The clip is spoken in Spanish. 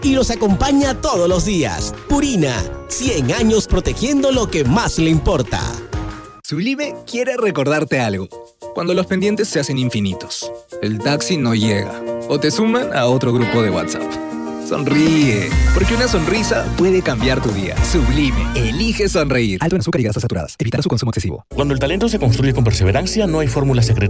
y los acompaña todos los días. Purina, 100 años protegiendo lo que más le importa. Sublime quiere recordarte algo. Cuando los pendientes se hacen infinitos, el taxi no llega o te suman a otro grupo de WhatsApp. Sonríe, porque una sonrisa puede cambiar tu día. Sublime, elige sonreír. Alto en azúcar y grasas saturadas. Evitar su consumo excesivo. Cuando el talento se construye con perseverancia, no hay fórmula secreta.